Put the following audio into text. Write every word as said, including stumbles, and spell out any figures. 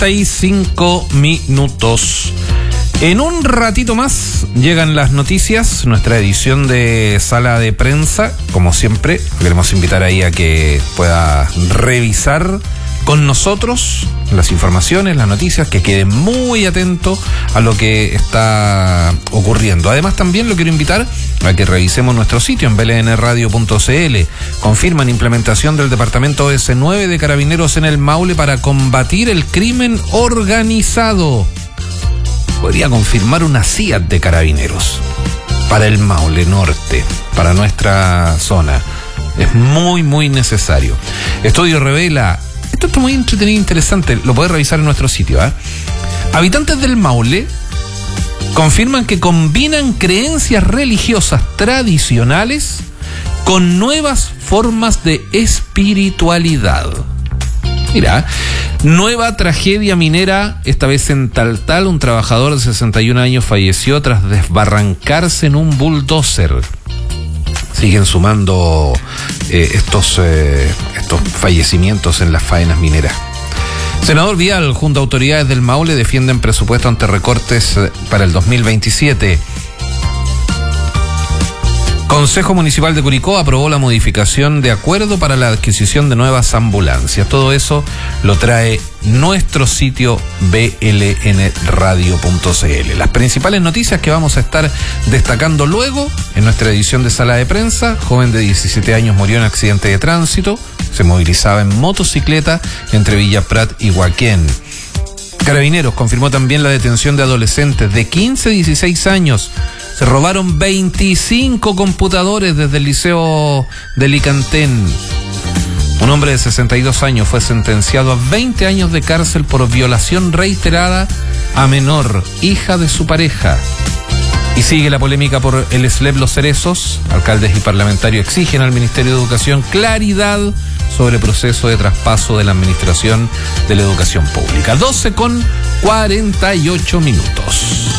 cuarenta y cinco minutos. En un ratito más llegan las noticias, nuestra edición de Sala de Prensa. Como siempre, queremos invitar ahí a que pueda revisar con nosotros las informaciones, las noticias, que quede muy atento a lo que está ocurriendo. Además, también lo quiero invitar a que revisemos nuestro sitio en b l n radio punto c l. Confirman implementación del Departamento O S nueve de Carabineros en el Maule para combatir el crimen organizado. Podría confirmar una C I A T de Carabineros para el Maule Norte, para nuestra zona. Es muy, muy necesario. Estudio revela, esto está muy entretenido e interesante, lo podés revisar en nuestro sitio, ¿eh? Habitantes del Maule confirman que combinan creencias religiosas tradicionales con nuevas formas de espiritualidad. Mira, nueva tragedia minera, esta vez en Taltal. Un trabajador de sesenta y un años falleció tras desbarrancarse en un bulldozer. Siguen sumando eh, estos, eh, estos fallecimientos en las faenas mineras. Senador Vial, junto a autoridades del Maule, defienden presupuesto ante recortes para el dos mil veintisiete. Consejo Municipal de Curicó aprobó la modificación de acuerdo para la adquisición de nuevas ambulancias. Todo eso lo trae nuestro sitio b l n radio punto c l. Las principales noticias que vamos a estar destacando luego en nuestra edición de Sala de Prensa. Joven de diecisiete años murió en accidente de tránsito. Se movilizaba en motocicleta entre Villa Prat y Huaquén. Carabineros confirmó también la detención de adolescentes de quince a dieciséis años. Se robaron veinticinco computadores desde el Liceo de Licantén. Un hombre de sesenta y dos años fue sentenciado a veinte años de cárcel por violación reiterada a menor, hija de su pareja. Y sigue la polémica por el S L E P Los Cerezos. Alcaldes y parlamentarios exigen al Ministerio de Educación claridad sobre proceso de traspaso de la Administración de la Educación Pública. doce con cuarenta y ocho minutos.